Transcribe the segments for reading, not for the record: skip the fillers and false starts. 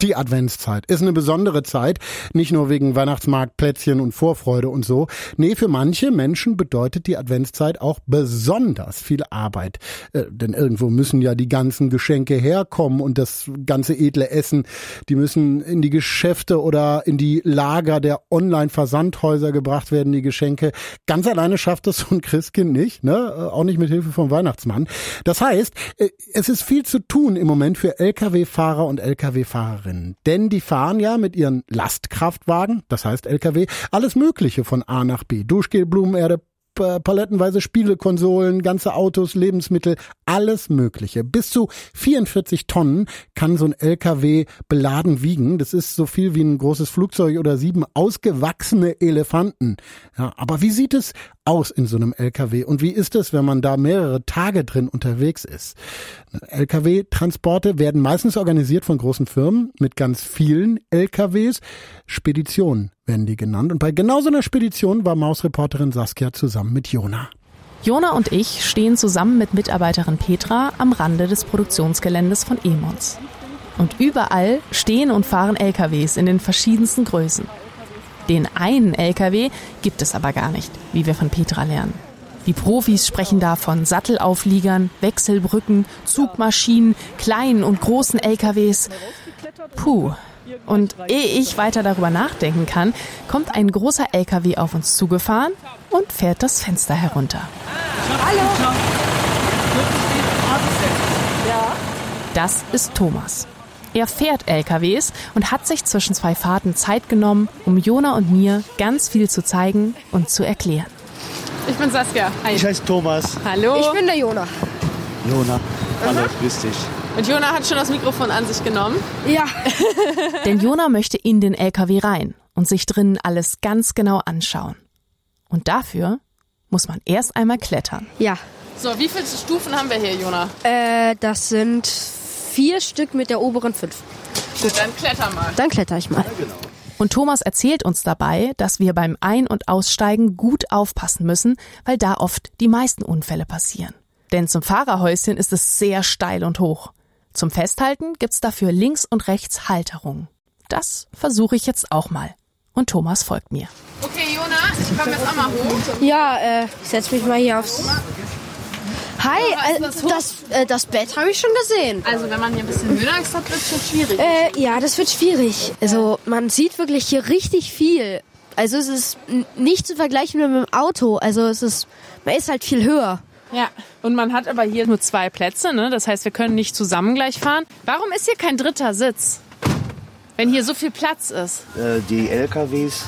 Die Adventszeit ist eine besondere Zeit, nicht nur wegen Weihnachtsmarkt, Plätzchen und Vorfreude und so. Nee, für manche Menschen bedeutet die Adventszeit auch besonders viel Arbeit. Denn irgendwo müssen ja die ganzen Geschenke herkommen und das ganze edle Essen. Die müssen in die Geschäfte oder in die Lager der Online-Versandhäuser gebracht werden, die Geschenke. Ganz alleine schafft das so ein Christkind nicht, ne? Auch nicht mit Hilfe vom Weihnachtsmann. Das heißt, es ist viel zu tun im Moment für Lkw-Fahrer und Lkw-Fahrerinnen. Denn die fahren ja mit ihren Lastkraftwagen, das heißt Lkw, alles Mögliche von A nach B. Duschgel, Blumenerde, palettenweise Spielekonsolen, ganze Autos, Lebensmittel, alles Mögliche. Bis zu 44 Tonnen kann so ein LKW beladen wiegen. Das ist so viel wie ein großes Flugzeug oder 7 ausgewachsene Elefanten. Ja, aber wie sieht es aus in so einem LKW? Und wie ist es, wenn man da mehrere Tage drin unterwegs ist? LKW-Transporte werden meistens organisiert von großen Firmen mit ganz vielen LKWs. Speditionen werden die genannt. Und bei genau so einer Spedition war Mausreporterin Saskia zusammen mit Jona. Jona und ich stehen zusammen mit Mitarbeiterin Petra am Rande des Produktionsgeländes von Emons. Und überall stehen und fahren LKWs in den verschiedensten Größen. Den einen LKW gibt es aber gar nicht, wie wir von Petra lernen. Die Profis sprechen da von Sattelaufliegern, Wechselbrücken, Zugmaschinen, kleinen und großen LKWs. Puh. Und ehe ich weiter darüber nachdenken kann, kommt ein großer LKW auf uns zugefahren und fährt das Fenster herunter. Hallo! Das ist Thomas. Er fährt LKWs und hat sich zwischen 2 Fahrten Zeit genommen, um Jona und mir ganz viel zu zeigen und zu erklären. Ich bin Saskia. Hi. Ich heiße Thomas. Hallo. Ich bin der Jona. Jona. Hallo, grüß dich. Und Jona hat schon das Mikrofon an sich genommen. Ja. Denn Jona möchte in den LKW rein und sich drinnen alles ganz genau anschauen. Und dafür muss man erst einmal klettern. Ja. So, wie viele Stufen haben wir hier, Jona? Das sind 4 Stück mit der oberen 5. Gut, dann kletter mal. Dann kletter ich mal. Und Thomas erzählt uns dabei, dass wir beim Ein- und Aussteigen gut aufpassen müssen, weil da oft die meisten Unfälle passieren. Denn zum Fahrerhäuschen ist es sehr steil und hoch. Zum Festhalten gibt's dafür links und rechts Halterungen. Das versuche ich jetzt auch mal. Und Thomas folgt mir. Okay, Jona, ich komme jetzt auch mal hoch. Ja, ich setz mich mal hier aufs... Hi, das Bett habe ich schon gesehen. Also, wenn man hier ein bisschen höher ist, wird es schon schwierig. Ja, das wird schwierig. Also, man sieht wirklich hier richtig viel. Also, es ist nicht zu vergleichen mit dem Auto. Also, man ist halt viel höher. Ja, und man hat aber hier nur 2 Plätze, ne? Das heißt, wir können nicht zusammen gleich fahren. Warum ist hier kein dritter Sitz, wenn hier so viel Platz ist? Die LKWs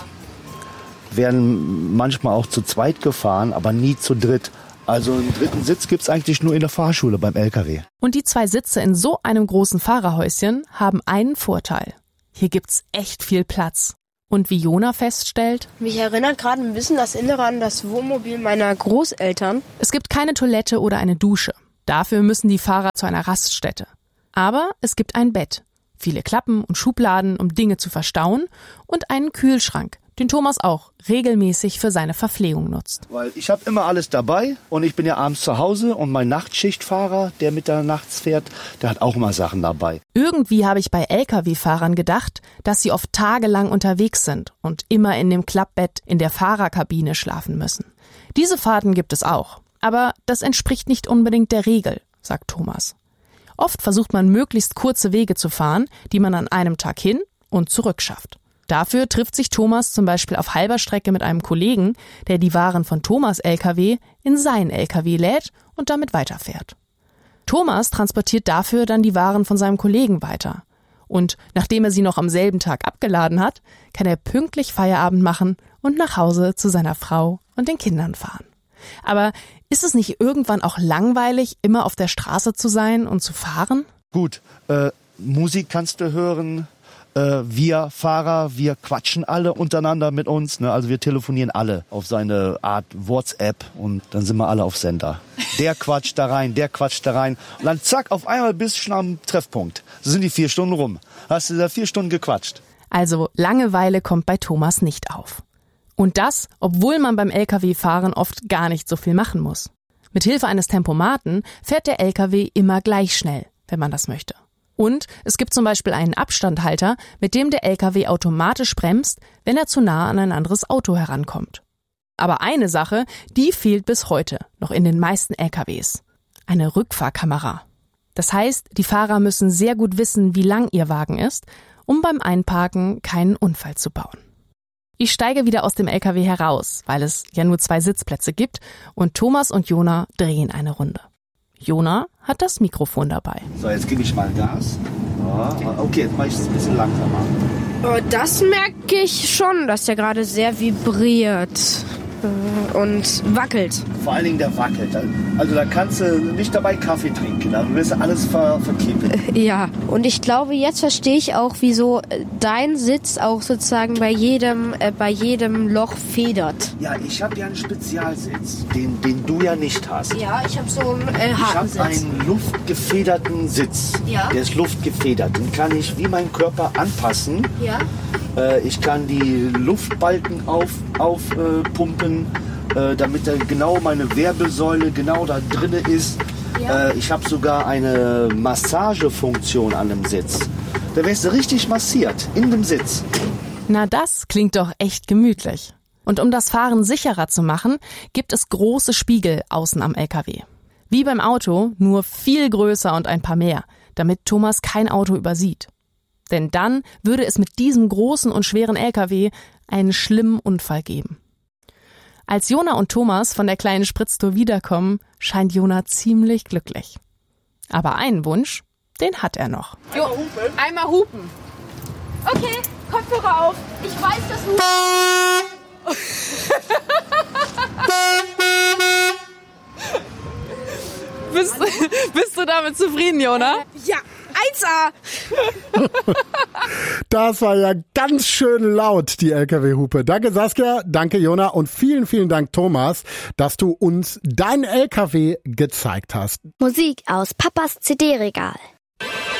werden manchmal auch zu zweit gefahren, aber nie zu dritt. Also einen dritten Sitz gibt's eigentlich nur in der Fahrschule beim LKW. Und die 2 Sitze in so einem großen Fahrerhäuschen haben einen Vorteil. Hier gibt's echt viel Platz. Und wie Jona feststellt, Mich erinnert gerade ein bisschen das Innere an das Wohnmobil meiner Großeltern. es gibt keine Toilette oder eine Dusche. Dafür müssen die Fahrer zu einer Raststätte. Aber es gibt ein Bett, viele Klappen und Schubladen, um Dinge zu verstauen, und einen Kühlschrank, den Thomas auch regelmäßig für seine Verpflegung nutzt. Weil ich habe immer alles dabei und ich bin ja abends zu Hause und mein Nachtschichtfahrer, der mit der nachts fährt, der hat auch immer Sachen dabei. Irgendwie habe ich bei Lkw-Fahrern gedacht, dass sie oft tagelang unterwegs sind und immer in dem Klappbett in der Fahrerkabine schlafen müssen. Diese Fahrten gibt es auch, aber das entspricht nicht unbedingt der Regel, sagt Thomas. Oft versucht man möglichst kurze Wege zu fahren, die man an einem Tag hin und zurück schafft. Dafür trifft sich Thomas zum Beispiel auf halber Strecke mit einem Kollegen, der die Waren von Thomas' LKW in seinen LKW lädt und damit weiterfährt. Thomas transportiert dafür dann die Waren von seinem Kollegen weiter. Und nachdem er sie noch am selben Tag abgeladen hat, kann er pünktlich Feierabend machen und nach Hause zu seiner Frau und den Kindern fahren. Aber ist es nicht irgendwann auch langweilig, immer auf der Straße zu sein und zu fahren? Gut, Musik kannst du hören. Wir Fahrer, wir quatschen alle untereinander mit uns. Ne? Also wir telefonieren alle auf seine Art WhatsApp und dann sind wir alle auf Sender. Der quatscht da rein, der quatscht da rein. Und dann zack, auf einmal bist du schon am Treffpunkt. So sind die 4 Stunden rum. Hast du da 4 Stunden gequatscht. Also Langeweile kommt bei Thomas nicht auf. Und das, obwohl man beim Lkw-Fahren oft gar nicht so viel machen muss. Mit Hilfe eines Tempomaten fährt der Lkw immer gleich schnell, wenn man das möchte. Und es gibt zum Beispiel einen Abstandhalter, mit dem der LKW automatisch bremst, wenn er zu nah an ein anderes Auto herankommt. Aber eine Sache, die fehlt bis heute noch in den meisten LKWs. Eine Rückfahrkamera. Das heißt, die Fahrer müssen sehr gut wissen, wie lang ihr Wagen ist, um beim Einparken keinen Unfall zu bauen. Ich steige wieder aus dem LKW heraus, weil es ja nur 2 Sitzplätze gibt, und Thomas und Jona drehen eine Runde. Jona hat das Mikrofon dabei. So, jetzt gebe ich mal Gas. Okay, jetzt mache ich es ein bisschen langsamer. Das merke ich schon, dass der gerade sehr vibriert und wackelt. Vor allen Dingen der wackelt. Also da kannst du nicht dabei Kaffee trinken, da wirst du alles verkippen. Ja, und ich glaube, jetzt verstehe ich auch, wieso dein Sitz auch sozusagen bei jedem Loch federt. Ja, ich habe ja einen Spezialsitz, den du ja nicht hast. Ja, ich habe so einen harten Sitz. Ich habe einen luftgefederten Sitz. Ja. Der ist luftgefedert. Den kann ich wie mein Körper anpassen. Ja. Ich kann die Luftbalken aufpumpen, damit genau meine Wirbelsäule genau da drin ist. Ja. Ich habe sogar eine Massagefunktion an dem Sitz. Da wirst du richtig massiert in dem Sitz. Na, das klingt doch echt gemütlich. Und um das Fahren sicherer zu machen, gibt es große Spiegel außen am LKW. Wie beim Auto, nur viel größer und ein paar mehr, damit Thomas kein Auto übersieht. Denn dann würde es mit diesem großen und schweren LKW einen schlimmen Unfall geben. Als Jona und Thomas von der kleinen Spritztour wiederkommen, scheint Jona ziemlich glücklich. Aber einen Wunsch, den hat er noch. Einmal hupen. Okay, Kopfhörer auf. Ich weiß, dass du... Bist du damit zufrieden, Jona? Ja, 1A. Das war ja ganz schön laut, die LKW-Hupe. Danke Saskia, danke Jona und vielen, vielen Dank Thomas, dass du uns dein LKW gezeigt hast. Musik aus Papas CD-Regal.